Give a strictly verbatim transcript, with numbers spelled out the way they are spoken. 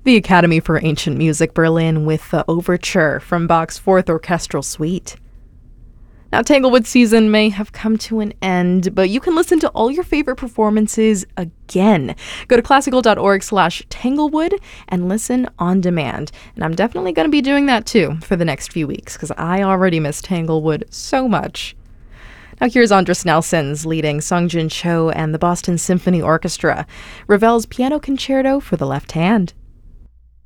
The Academy for Ancient Music Berlin with the Overture from Bach's Fourth Orchestral Suite. Now, Tanglewood season may have come to an end, but you can listen to all your favorite performances again. Go to classical.org slash Tanglewood and listen on demand. And I'm definitely going to be doing that too for the next few weeks, because I already miss Tanglewood so much. Now here's Andris Nelsons leading Sung Jin Cho and the Boston Symphony Orchestra, Ravel's Piano Concerto for the Left Hand.